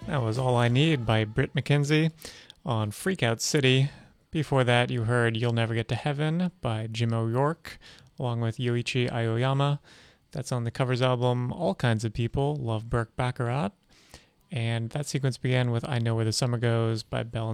That was All I Need by Britt McKenzie on Freakout City. Before that, you heard You'll Never Get to Heaven by Jim O'Rourke, along with Yoichi Aoyama. That's on the covers album All Kinds of People Love Burke Baccarat. And that sequence began with I Know Where the Summer Goes by Bell